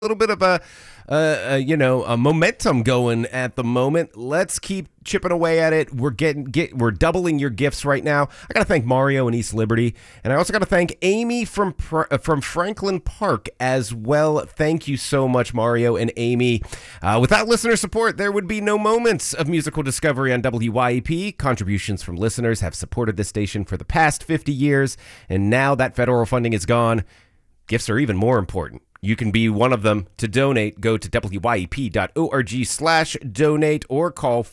little bit of a momentum going at the moment. Let's keep chipping away at it. We're doubling your gifts right now. I got to thank Mario in East Liberty, and I also got to thank Amy from Franklin Park as well. Thank you so much, Mario and Amy. Without listener support, there would be no moments of musical discovery on WYEP. Contributions from listeners have supported this station for the past 50 years, and now that federal funding is gone, gifts are even more important. You can be one of them. To donate, go to wyep.org/donate or call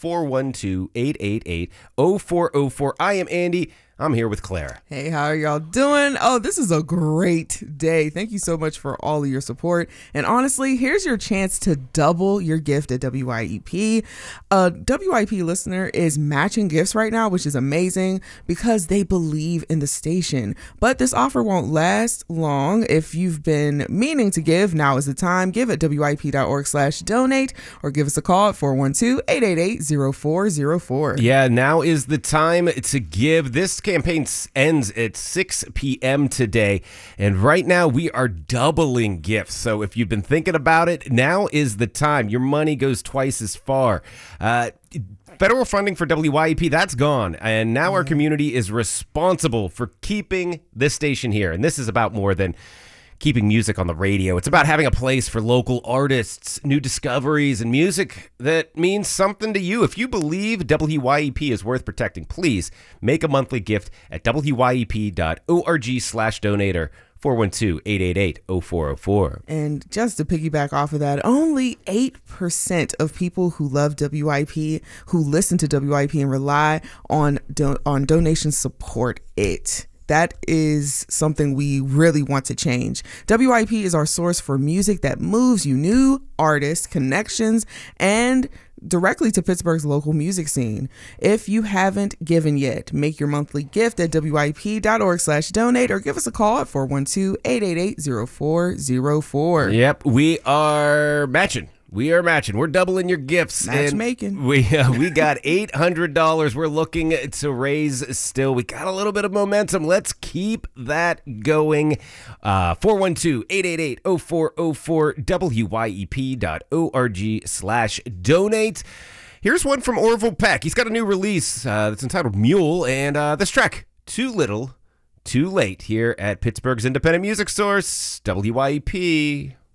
412-888-0404. I am Andy. I'm here with Clara. Hey, how are y'all doing? Oh, this is a great day. Thank you so much for all of your support. And honestly, here's your chance to double your gift at WYEP. A WYEP listener is matching gifts right now, which is amazing because they believe in the station. But this offer won't last long. If you've been meaning to give, now is the time. Give at wyep.org/donate or give us a call at 412-888-0404. Yeah, now is the time to give. This campaign ends at 6 p.m. today, and right now we are doubling gifts. So if you've been thinking about it, now is the time. Your money goes twice as far. Federal funding for WYEP, that's gone, and now our community is responsible for keeping this station here. And this is about more than keeping music on the radio. It's about having a place for local artists, new discoveries, and music that means something to you. If you believe WYEP is worth protecting, please make a monthly gift at wyep.org/donate or 412-888-0404. And just to piggyback off of that, only 8% of people who love WYP, who listen to WYP and rely on donations, support it. That is something we really want to change. WYP is our source for music that moves you, new artists, connections, and directly to Pittsburgh's local music scene. If you haven't given yet, make your monthly gift at wyep.org/donate or give us a call at 412-888-0404. Yep, we are matching. We're doubling your gifts. Matchmaking. We got $800 we're looking to raise still. We got a little bit of momentum. Let's keep that going. 412-888-0404, wyep.org/donate. Here's one from Orville Peck. He's got a new release that's entitled Mule, and this track, Too Little, Too Late, here at Pittsburgh's independent music source, WYEP.